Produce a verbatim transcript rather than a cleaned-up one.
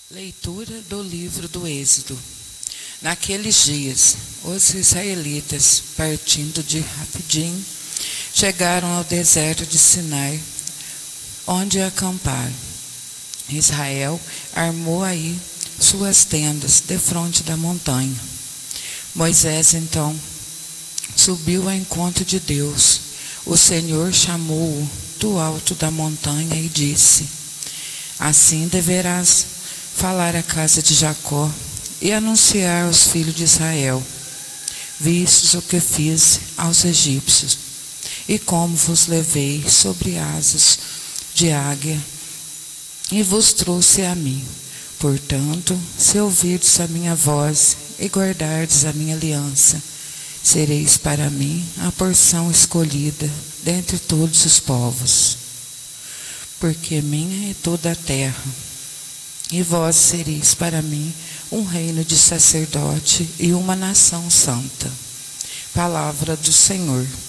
Leitura do livro do Êxodo. Naqueles dias, os israelitas, partindo de Rafidim, chegaram ao deserto de Sinai, onde acamparam. Israel armou aí suas tendas defronte da montanha. Moisés, então, subiu ao encontro de Deus. O Senhor chamou-o do alto da montanha e disse: Assim deverás falar à casa de Jacó e anunciar aos filhos de Israel: Vistes o que fiz aos egípcios, e como vos levei sobre asas de águia, e vos trouxe a mim. Portanto, se ouvirdes a minha voz e guardardes a minha aliança, sereis para mim a porção escolhida dentre todos os povos, porque minha é toda a terra, e vós sereis para mim um reino de sacerdote e uma nação santa. Palavra do Senhor.